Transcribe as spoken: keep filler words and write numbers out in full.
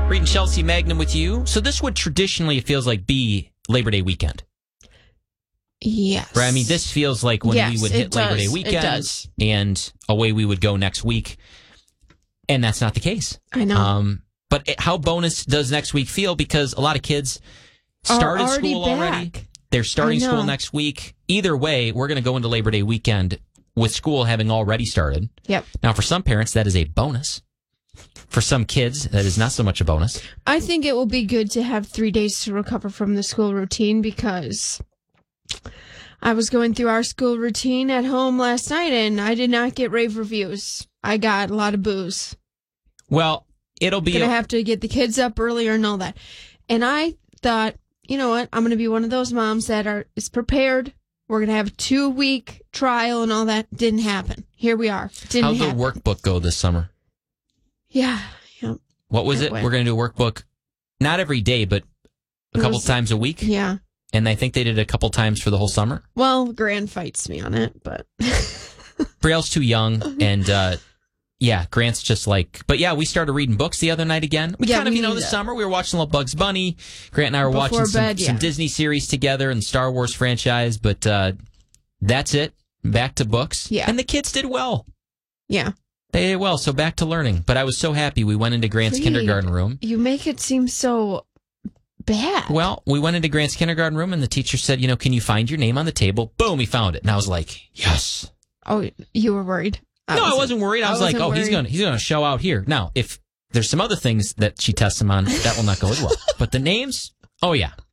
Reed and Chelsea Magnum with you. So this would traditionally, it feels like, be Labor Day weekend. Yes. Right? I mean, this feels like when yes, we would hit Labor Day weekend. It does. And away we would go next week. And that's not the case. I know. Um, but it, how bonus does next week feel? Because a lot of kids started already school back. already. They're starting school next week. Either way, we're going to go into Labor Day weekend with school having already started. Yep. Now, for some parents, that is a bonus. For some kids, that is not so much a bonus. I think it will be good to have three days to recover from the school routine because I was going through our school routine at home last night and I did not get rave reviews. I got a lot of booze. Well, it'll be... Gonna a- have to get the kids up earlier and all that. And I thought, you know what? I'm going to be one of those moms that are is prepared. We're going to have a two-week trial and all that. Didn't happen. Here we are. Didn't How'd happen. the workbook go this summer? Yeah. yeah. What was it? Went. We're going to do a workbook, not every day, but a It couple was- times a week. Yeah. And I think they did it a couple times for the whole summer. Well, Gran fights me on it, but... Brielle's too young, and uh, yeah, Grant's just like... But yeah, we started reading books the other night again. We Yeah, kind of, we you know, need this that. summer, we were watching a little Bugs Bunny. Grant and I were Before watching some, bed, yeah. some Disney series together and the Star Wars franchise, but uh, that's it. Back to books. Yeah. And the kids did well. Yeah. They did well, so back to learning. But I was so happy we went into Grant's Reed, kindergarten room. You make it seem so bad. Well, we went into Grant's kindergarten room, and the teacher said, you know, can you find your name on the table? Boom, he found it. And I was like, yes. Oh, you were worried? No, I wasn't worried. I was like, oh, he's going to he's going to show out here. Now, if there's some other things that she tests him on, that will not go as well. But the names, oh, yeah.